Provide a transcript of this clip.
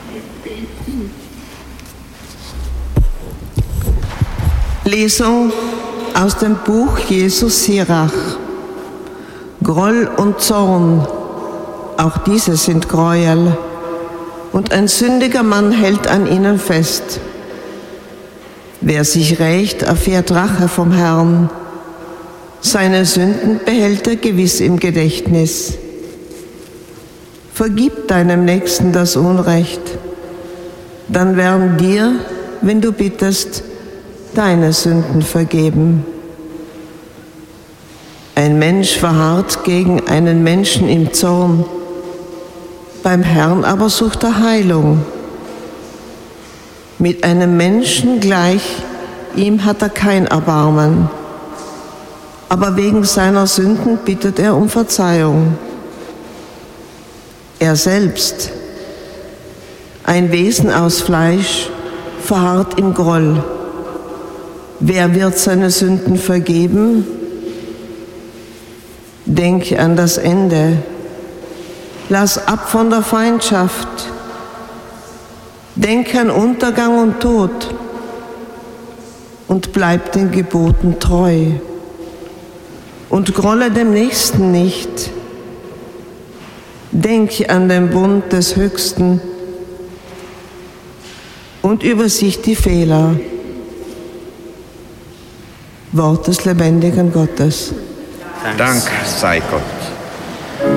Lesung aus dem Buch Jesus Sirach. Groll und Zorn, auch diese sind Gräuel, und ein sündiger Mann hält an ihnen fest. Wer sich rächt, erfährt Rache vom Herrn. Seine Sünden behält er gewiss im Gedächtnis. Vergib deinem Nächsten das Unrecht, dann werden dir, wenn du bittest, deine Sünden vergeben. Ein Mensch verharrt gegen einen Menschen im Zorn, beim Herrn aber sucht er Heilung. Mit einem Menschen gleich, ihm hat er kein Erbarmen, aber wegen seiner Sünden bittet er um Verzeihung. Er selbst, ein Wesen aus Fleisch, verharrt im Groll. Wer wird seine Sünden vergeben? Denk an das Ende. Lass ab von der Feindschaft. Denk an Untergang und Tod und bleib den Geboten treu. Und grolle dem Nächsten nicht. Denk an den Bund des Höchsten und übersieh die Fehler. Wort des lebendigen Gottes. Dank sei Gott.